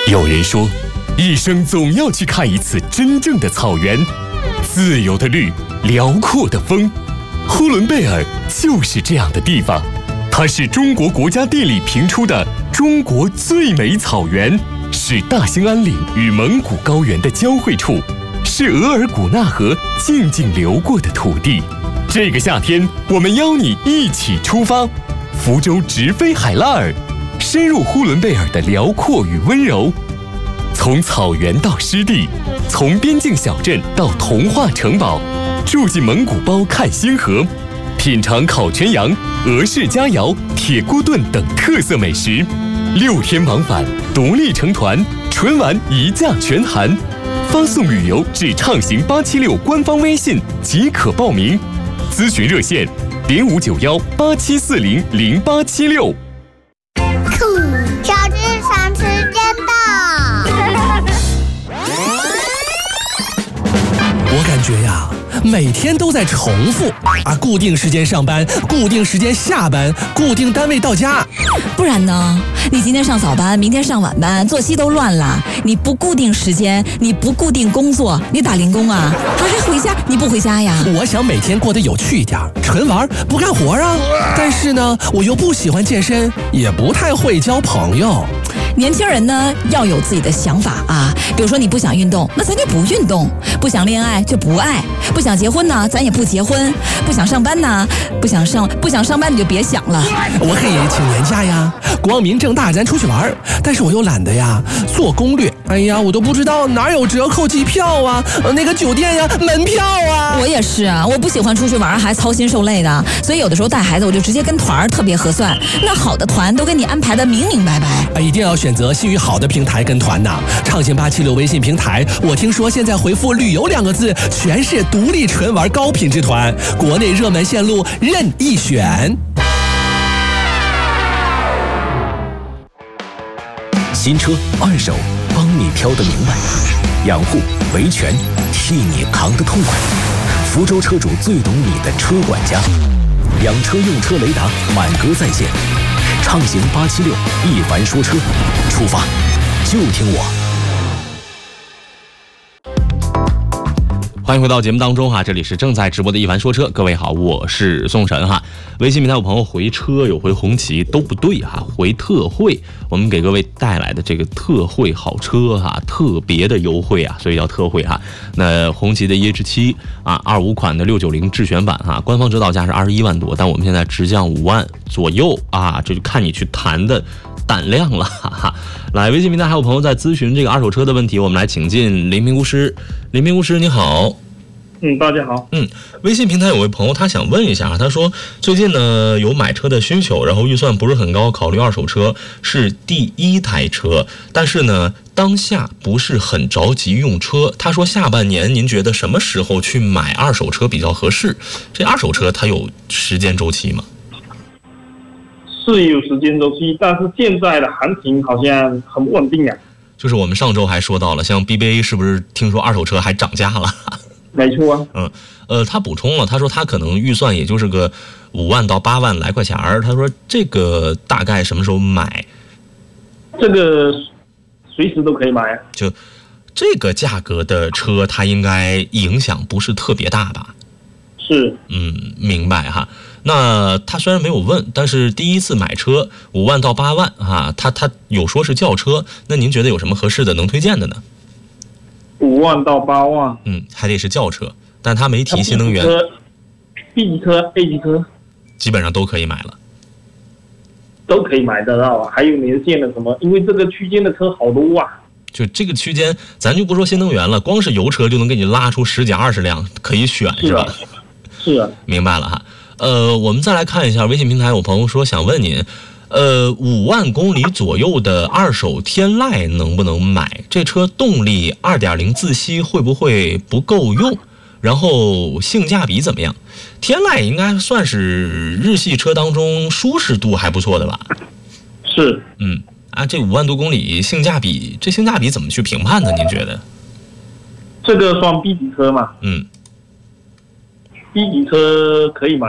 有人说，一生总要去看一次真正的草原，自由的绿，辽阔的风。呼伦贝尔就是这样的地方，它是中国国家地理评出的中国最美草原，是大兴安岭与蒙古高原的交汇处，是额尔古纳河静静流过的土地。这个夏天，我们邀你一起出发，福州直飞海拉尔，深入呼伦贝尔的辽阔与温柔。从草原到湿地，从边境小镇到童话城堡，住进蒙古包看星河，品尝烤全羊、俄式佳肴、铁锅炖等特色美食。6天往返，独立成团，纯玩一价全含。发送旅游至畅行876官方微信即可报名。咨询热线059187400876。 小智长时间到。 我感觉呀，每天都在重复啊，固定时间上班，固定时间下班，固定单位到家。 不然呢？你今天上早班，明天上晚班，作息都乱了。你不固定时间，你不固定工作，你打零工啊？还回家？你不回家呀？ 我想每天过得有趣一点，纯玩不干活啊。但是呢，我又不喜欢健身，也不太会交朋友。 年轻人呢，要有自己的想法啊。比如说你不想运动，那咱就不运动；不想恋爱就不爱；不想结婚呢，咱也不结婚；不想上班呢，不想上班你就别想了。 我可以请年假呀，光明正大咱出去玩，但是我又懒得呀做攻略。哎呀，我都不知道哪有折扣机票啊，那个酒店呀，门票啊。 我也是啊，我不喜欢出去玩还操心受累的，所以有的时候带孩子我就直接跟团特别合算。那好的团都给你安排的明明白白。 一定要选择信誉好的平台跟团呐。畅行876微信平台，我听说现在回复旅游2个字，全是独立纯玩高品质团，国内热门线路任意选。 新车二手，帮你挑得明白；养护维权，替你扛得痛快。福州车主最懂你的车管家，养车用车雷达满格在线。畅行876，一凡说车，出发就听我。 欢迎回到节目当中哈，这里是正在直播的一凡说车，各位好，我是宋晨哈。微信平台有朋友回车有回红旗都不对哈，回特惠，我们给各位带来的这个特惠好车哈，特别的优惠啊，所以叫特惠哈。那红旗的EH7啊，25款的690智选版哈，官方指导价是21万多，但我们现在直降5万左右啊，这就看你去谈的胆量了哈哈。来，微信平台还有朋友在咨询这个二手车的问题，我们来请进林评估师。林评估师你好。 大家好。 微信平台有位朋友他想问一下，他说最近呢有买车的需求，然后预算不是很高，考虑二手车，是第1台车，但是呢当下不是很着急用车。他说下半年您觉得什么时候去买二手车比较合适？这二手车它有时间周期吗？ 是有时间周期，但是现在的行情好像很不稳定啊。 就是我们上周还说到了，像 BBA 是不是听说二手车还涨价了？ 没错啊。 他补充了，他说他可能预算也就是个5万到8万来块钱儿。他说这个大概什么时候买？ 这个随时都可以买啊。 就这个价格的车，它应该影响不是特别大吧？ 是。 明白哈。那他虽然没有问，但是第一次买车5万到8万啊，他有说是轿车，那您觉得有什么合适的能推荐的呢 ？5万到8万。 还得是轿车，但他没提新能源。 B 级车、A 级车， 基本上都可以买了， 都可以买得到啊。还有年限的什么？因为这个区间的车好多啊。 就这个区间，咱就不说新能源了，光是油车就能给你拉出10几20辆可以选，是吧？ 是啊。 明白了哈。我们再来看一下微信平台，有朋友说想问您，5万公里左右的二手天籁能不能买？这车动力2.0自吸会不会不够用？然后性价比怎么样？天籁应该算是日系车当中舒适度还不错的吧？ 是。 这5万多公里性价比，这性价比怎么去评判呢？您觉得？ 这个算 B 级车嘛？B 级车可以买。